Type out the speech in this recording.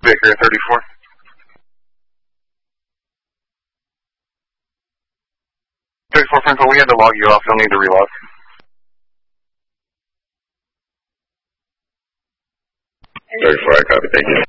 Baker 34. 34 Franco, we had to log you off. You'll need to relog. 34, I copy. Thank you.